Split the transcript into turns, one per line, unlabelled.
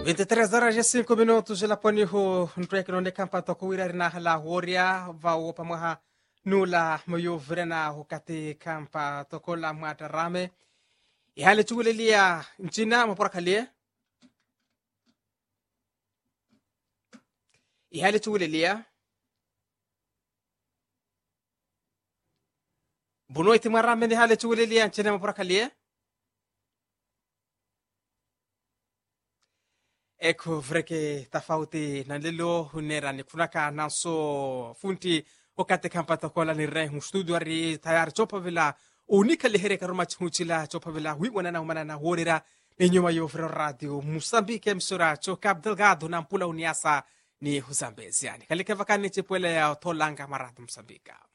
23 horas e 5 minutos la poniho ntrek no ne kampa to ko wirari na hala horia va o pamaha nula moyo vrena hokati kampa to ko la mata rame e hale chulelia nchina mo porakalie e hale chulelia bunoiti marame ne hale chulelia nchina mo porakalie. Eko vreke tafauti na lelo hunera ni kunaka nanso funti wakati kampata kola ni rehu studio ari tayari chopa vila unika lehere karuma chunchila chopa vila wiwana na umana na horira ni nyuma yofro radio Mozambique msura cho Cabo Delgado na mpula uniasa ni Huzambezi yani kalike vakani chipwele ya tolanga maratu Mozambique.